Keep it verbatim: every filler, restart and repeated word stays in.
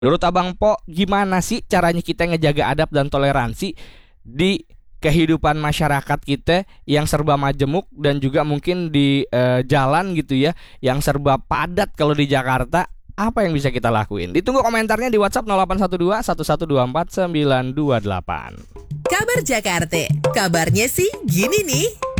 Menurut Abang Po, gimana sih caranya kita ngejaga adab dan toleransi di kehidupan masyarakat kita yang serba majemuk dan juga mungkin di eh, jalan gitu ya, yang serba padat kalau di Jakarta? Apa yang bisa kita lakuin? Ditunggu komentarnya di WhatsApp nol delapan satu dua satu satu dua empat sembilan dua delapan. Kabar Jakarta, kabarnya sih gini nih.